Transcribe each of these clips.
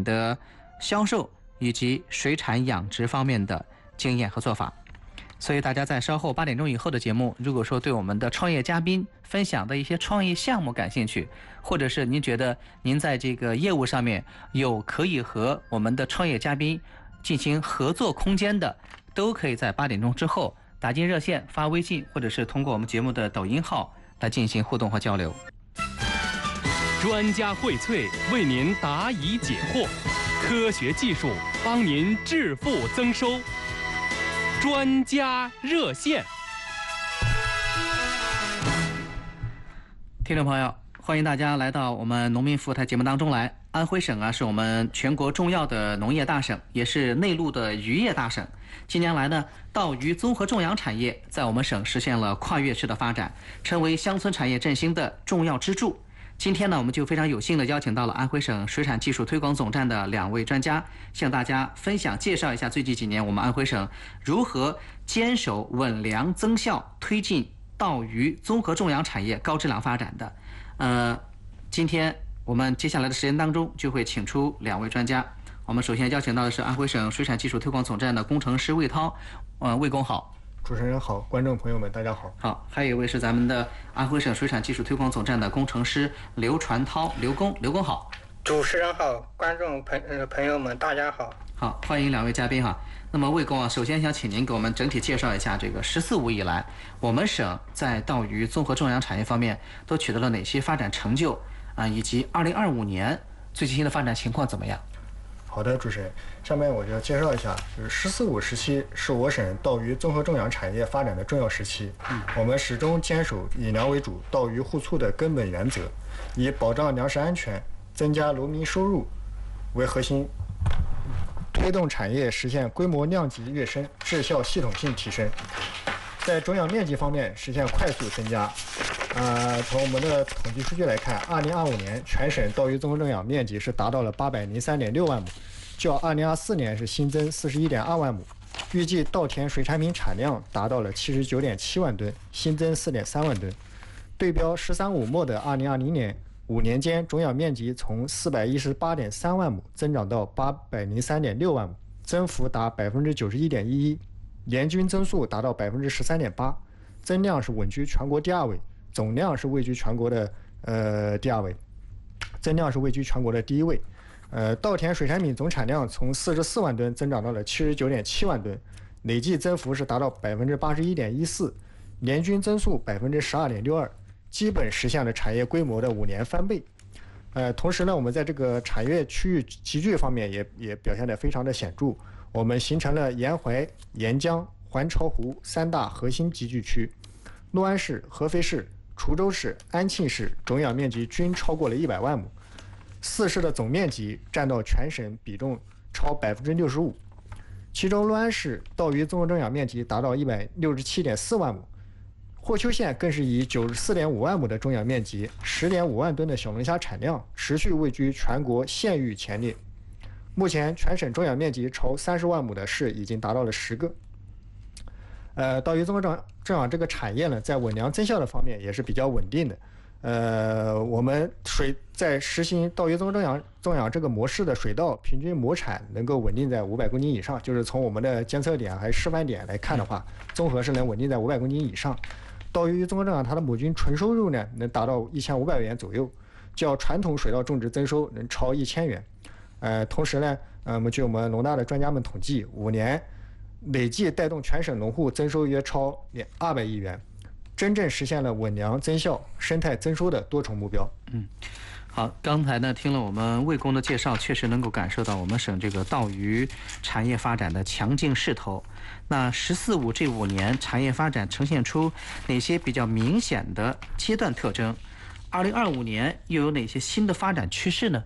产的销售以及水产养殖方面的经验和做法。所以大家在稍后8点钟以后的节目，如果说对我们的创业嘉宾分享的一些创业项目感兴趣，或者是您觉得您在这个业务上面有可以和我们的创业嘉宾进行合作空间的，都可以在8点钟之后打进热线、发微信，或者是通过我们节目的抖音号来进行互动和交流。 专家荟萃，为您答疑解惑，科学技术帮您致富增收。专家热线， 听众朋友，欢迎大家来到我们农民服务台节目当中来。安徽省是我们全国重要的农业大省，也是内陆的渔业大省。近年来呢，稻鱼综合种养产业在我们省实现了跨越式的发展，成为乡村产业振兴的重要支柱。今天呢，我们就非常有幸的邀请到了安徽省水产技术推广总站的2位专家，向大家分享介绍一下最近几年我们安徽省如何坚守稳良增效，推进稻鱼综合种养产业高质量发展的。今天我们接下来的时间当中就会请出2位专家。我们首先邀请到的是安徽省水产技术推广总站的工程师魏涛，魏工好。 主持人好，观众朋友们大家好。 好，还有一位是咱们的安徽省水产技术推广总站的工程师刘传涛，刘工好。 主持人好，观众朋友们大家好。 好，欢迎2位嘉宾哈。那么魏工啊，首先想请您给我们整体介绍一下这个“14+5”以来，我们省在稻鱼综合种养产业方面都取得了哪些发展成就啊，以及2025年最近的发展情况怎么样？ 好的，主持人，下面我就介绍一下，就是“14+5”时期是我省稻鱼综合种养产业发展的重要时期。我们始终坚守以粮为主、稻鱼互促的根本原则，以保障粮食安全、增加农民收入为核心，推动产业实现规模量级跃升、质效系统性提升。在种养面积方面实现快速增加。从我们的统计数据来看，2025年全省稻鱼综合种养面积是达到了803.6万亩，较2024年是新增41.2万亩。预计稻田水产品产量达到了79.7万吨，新增4.3万吨。对标“13+5”末的2020年，5年间种养面积从418.3万亩增长到803.6万亩，增幅达91.11%，年均增速达到13.8%，增量是稳居全国第2位。总量是位居全国的第2位，增量是位居全国的第1位。稻田水产品总产量从44万吨增长到了79.7万吨，累计增幅是达到81.14%，年均增速12.62%，基本实现了产业规模的5年翻倍。同时呢，我们在这个产业区域集聚方面也表现得非常的显著，我们形成了沿淮、沿江、环潮湖3大核心集聚区，六安市、合肥市、滁州市、安庆市种养面积均超过了100万亩，4市的总面积占到全省比重超65%，其中六安市稻鱼综合种养面积达到167.4万亩，霍邱县更是以94.5万亩的种养面积、10.5万吨的小龙虾产量，持续位居全国县域前列。目前全省种养面积超30万亩的市已经达到了10个。稻鱼综合种养这个产业呢，在稳粮增效的方面也是比较稳定的。我们在实行稻鱼综合种养这个模式的水稻平均亩产能够稳定在500公斤以上，就是从我们的监测点还是示范点来看的话，综合是能稳定在500公斤以上。稻鱼综合种养它的亩均纯收入呢，能达到1500元左右，较传统水稻种植增收能超1000元。同时呢，据我们农大的专家们统计，5年累计带动全省农户增收约超200亿元，真正实现了稳粮增效、生态增收的多重目标。 好，刚才呢听了我们魏工的介绍，确实能够感受到我们省这个稻鱼产业发展的强劲势头。那“14+5”这5年产业发展呈现出哪些比较明显的阶段特征？2025年又有哪些新的发展趋势呢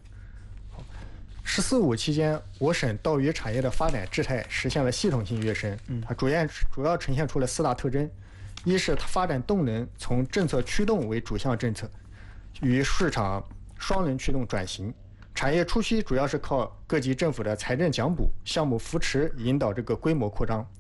？“14+5”期间，我省稻鱼产业的发展质态实现了系统性跃升。它主要呈现出了4大特征：一是它发展动能从政策驱动为主项政策，与市场双轮驱动转型。产业初期主要是靠各级政府的财政奖补、项目扶持引导这个规模扩张。